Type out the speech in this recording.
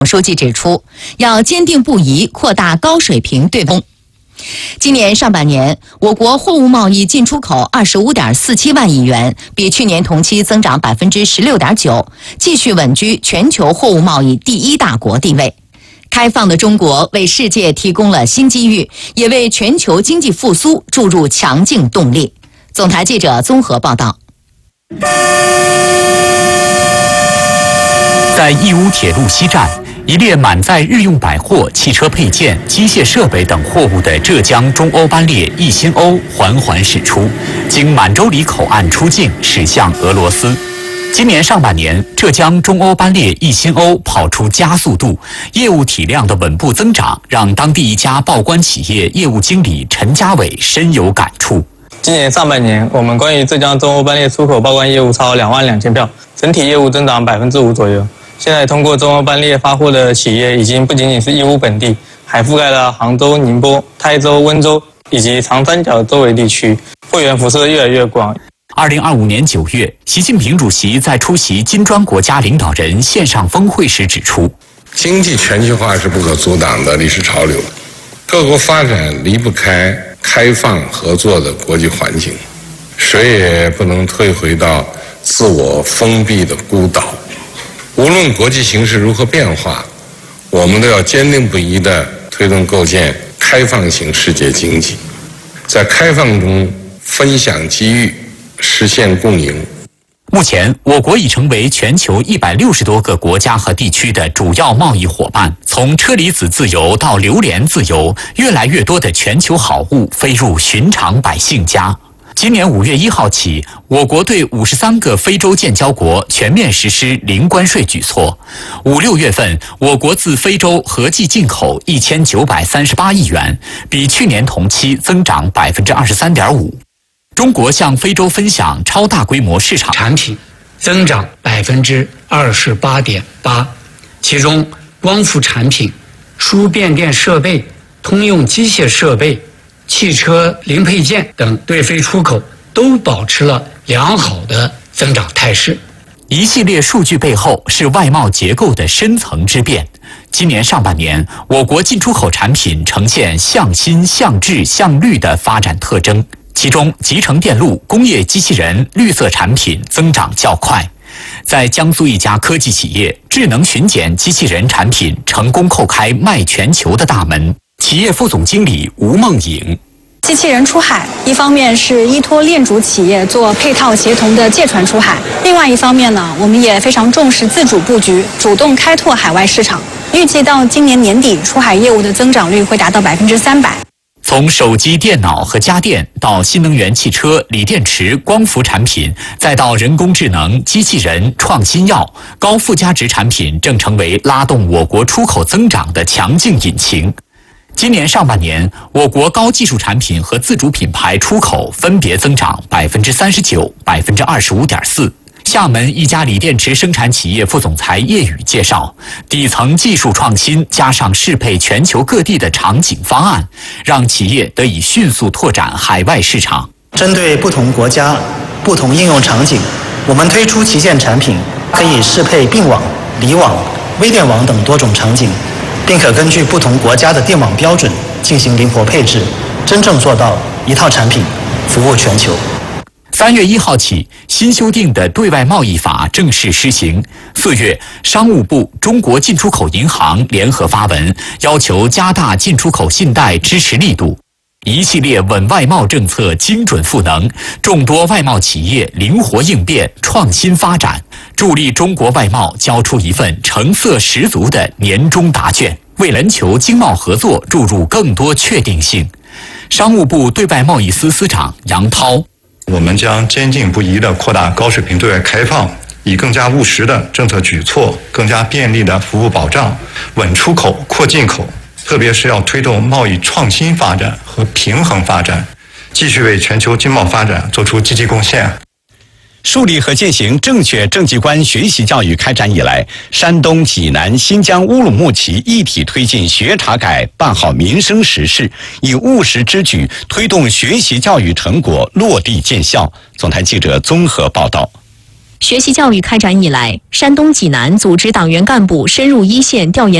书记指出，要坚定不移扩大高水平对外。今年上半年，我国货物贸易进出口25.47万亿元，比去年同期增长16.9%，继续稳居全球货物贸易第一大国地位。开放的中国为世界提供了新机遇，也为全球经济复苏注入强劲动力。总台记者综合报道。 在义乌铁路西站，一列满载日用百货、汽车配件、机械设备等货物的浙江中欧班列一星欧缓缓驶出，经满洲里口岸出境，驶向俄罗斯。今年上半年，浙江中欧班列一星欧跑出加速度，业务体量的稳步增长，让当地一家报关企业业务经理陈家伟深有感触。 今年上半年，我们关于浙江中欧班列出口报关业务超22000票，整体业务增长5%左右。现在通过中欧班列发货的企业已经不仅仅是义乌本地，还覆盖了杭州、宁波、台州、温州以及长三角周围地区，货源辐射越来越广。 2025年9月，习近平主席在出席金砖国家领导人线上峰会时指出， 经济全球化是不可阻挡的历史潮流，各国发展离不开开放合作的国际环境，谁也不能退回到自我封闭的孤岛。无论国际形势如何变化，我们都要坚定不移地推动构建开放型世界经济，在开放中分享机遇，实现共赢。 目前，我国已成为全球160多个国家和地区的主要贸易伙伴。从车厘子自由到榴莲自由，越来越多的全球好物飞入寻常百姓家。今年5月1号起，我国对53个非洲建交国全面实施零关税举措。5、6月份，我国自非洲合计进口1938亿元，比去年同期增长23.5%。中国向非洲分享超大规模市场产品，增长28.8%，其中光伏产品、输变电设备、通用机械设备、汽车零配件等对非出口都保持了良好的增长态势。 一系列数据背后是外贸结构的深层之变。今年上半年，我国进出口产品呈现向新、向质、向绿的发展特征，其中集成电路、工业机器人、绿色产品增长较快。在江苏一家科技企业，智能巡检机器人产品成功叩开卖全球的大门。企业副总经理吴梦颖， 机器人出海，一方面是依托链主企业做配套协同的借船出海，另外一方面呢，我们也非常重视自主布局，主动开拓海外市场。预计到今年年底，出海业务的增长率会达到300%。 从手机、电脑和家电到新能源汽车、锂电池、光伏产品，再到人工智能、机器人、创新药，高附加值产品正成为拉动我国出口增长的强劲引擎。今年上半年，我国高技术产品和自主品牌出口分别增长39%、25.4%。厦门一家锂电池生产企业副总裁叶宇介绍，底层技术创新加上适配全球各地的场景方案，让企业得以迅速拓展海外市场。 针对不同国家、不同应用场景，我们推出旗舰产品，可以适配并网、离网、微电网等多种场景，并可根据不同国家的电网标准进行灵活配置，真正做到一套产品服务全球。 3月1号起，新修订的对外贸易法正式施行。4月，商务部、中国进出口银行联合发文，要求加大进出口信贷支持力度。一系列稳外贸政策精准赋能，众多外贸企业灵活应变、创新发展，助力中国外贸交出一份成色十足的年终答卷，为全球经贸合作注入更多确定性。商务部对外贸易司司长杨涛， 我们将坚定不移地扩大高水平对外开放，以更加务实的政策举措、更加便利的服务保障，稳出口、扩进口，特别是要推动贸易创新发展和平衡发展，继续为全球经贸发展做出积极贡献。 树立和践行正确政绩观学习教育开展以来，山东、济南、新疆乌鲁木齐一体推进学查改，办好民生实事，以务实之举推动学习教育成果落地见效。总台记者综合报道。 学习教育开展以来，山东济南组织党员干部深入一线调研